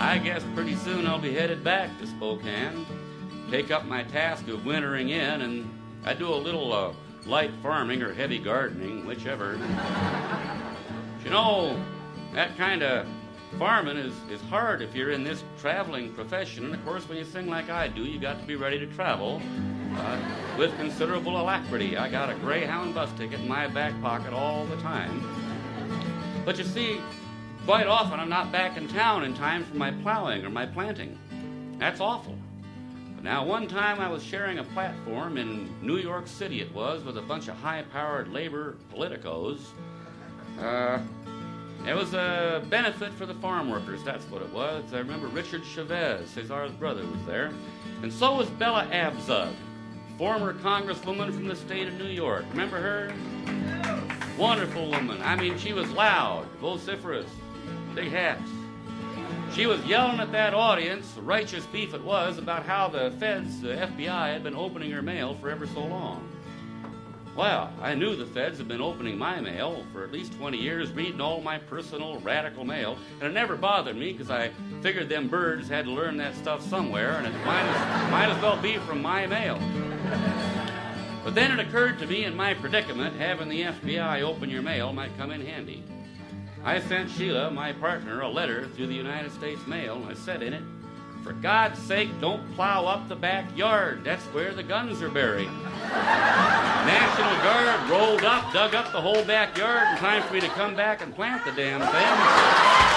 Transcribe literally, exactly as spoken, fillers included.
I guess pretty soon I'll be headed back to Spokane, take up my task of wintering in, and I do a little uh, light farming or heavy gardening, whichever. You know, that kind of farming is, is hard if you're in this traveling profession. And, of course, when you sing like I do, you got to be ready to travel uh, with considerable alacrity. I got a Greyhound bus ticket in my back pocket all the time. But you see, quite often I'm not back in town in time for my plowing or my planting. That's awful. But now, one time I was sharing a platform in New York City, it was, with a bunch of high-powered labor politicos. Uh... It was a benefit for the farm workers, that's what it was. I remember Richard Chavez, Cesar's brother, was there. And so was Bella Abzug, former congresswoman from the state of New York. Remember her? Wonderful woman. I mean, she was loud, vociferous, big hats. She was yelling at that audience, righteous beef it was, about how the feds, the F B I, had been opening her mail for ever so long. Well, I knew the feds had been opening my mail for at least twenty years, reading all my personal radical mail, and it never bothered me because I figured them birds had to learn that stuff somewhere, and it might as, might as well be from my mail. But then it occurred to me in my predicament, having the F B I open your mail might come in handy. I sent Sheila, my partner, a letter through the United States mail, and I said in it, "For God's sake, don't plow up the backyard. That's where the guns are buried." National Guard rolled up, dug up the whole backyard in time for me to come back and plant the damn thing.